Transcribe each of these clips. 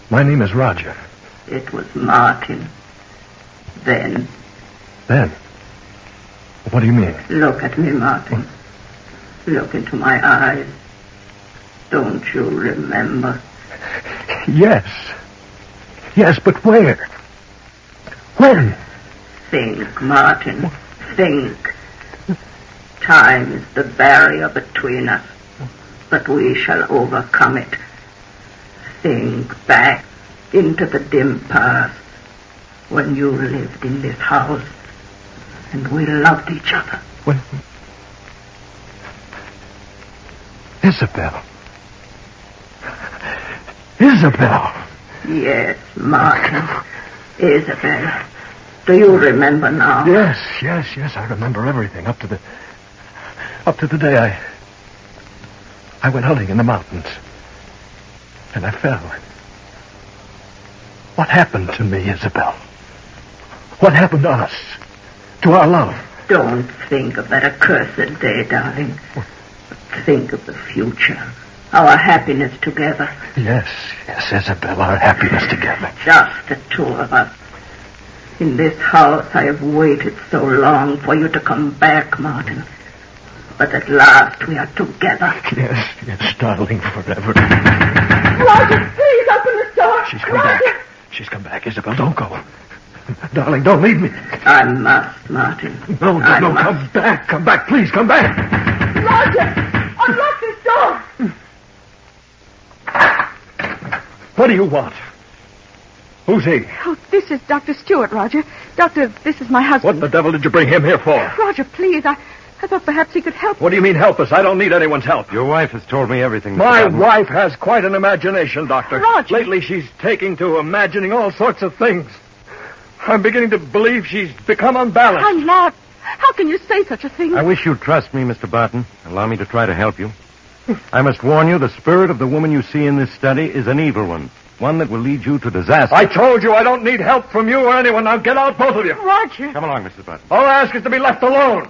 My name is Roger. It was Martin. Then? What do you mean? Look at me, Martin. Look into my eyes. Don't you remember? Yes, but where? When? Think, Martin. Think. Time is the barrier between us, but we shall overcome it. Think back into the dim past when you lived in this house and we loved each other. When? Isabel. Yes, Martin. Isabel. Do you remember now? Yes, I remember everything up to the day I went hunting in the mountains. And I fell. What happened to me, Isabel? What happened to us? To our love? Don't think of that accursed day, darling. Think of the future. Our happiness together. Yes, Isabel, our happiness together. Just the two of us. In this house, I have waited so long for you to come back, Martin. But at last we are together. Yes, darling, forever. Roger, please open the door. She's come back, Isabel. Don't go. Darling, don't leave me. I must, Martin. No, come back, please, come back. Roger, unlock this door. What do you want? Who's he? Oh, this is Dr. Stewart, Roger. Doctor, this is my husband. What the devil did you bring him here for? Roger, please, I thought perhaps he could help. What do you mean help us? I don't need anyone's help. Your wife has told me everything. My wife has quite an imagination, Doctor. Roger. Lately she's taking to imagining all sorts of things. I'm beginning to believe she's become unbalanced. I'm not. How can you say such a thing? I wish you'd trust me, Mr. Barton. Allow me to try to help you. I must warn you, the spirit of the woman you see in this study is an evil one that will lead you to disaster. I told you I don't need help from you or anyone. Now get out, both of you. Roger. Come along, Mrs. Barton. All I ask is to be left alone.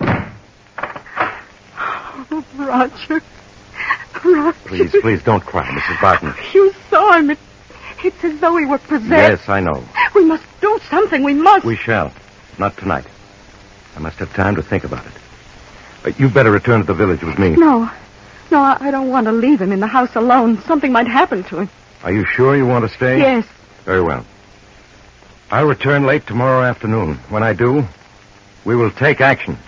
Oh, Roger. Please, don't cry, Mrs. Barton. You saw him. It's as though he were possessed. Yes, I know. We must do something. We must. We shall. Not tonight. I must have time to think about it. You better return to the village with me. No, I don't want to leave him in the house alone. Something might happen to him. Are you sure you want to stay? Yes. Very well. I'll return late tomorrow afternoon. When I do, we will take action.